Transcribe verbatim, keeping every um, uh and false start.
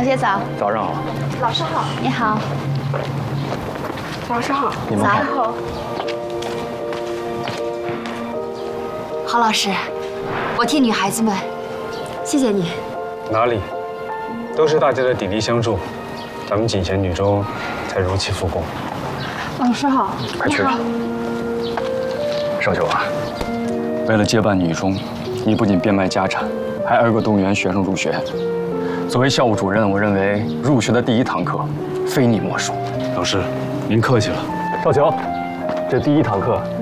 学早。 早上好。 老师好。 你好。 老师好。 你们好。 好。 郝老师，我替女孩子们，谢谢你。 哪里，都是大家的砥砺相助，咱们锦贤女中才如期复工。 老师好。 快去吧。少九啊，为了接办女中，你不仅变卖家产，还挨个动员学生入学。作为校务主任，我认为入学的第一堂课，非你莫属。 老师，您客气了。 少球，这第一堂课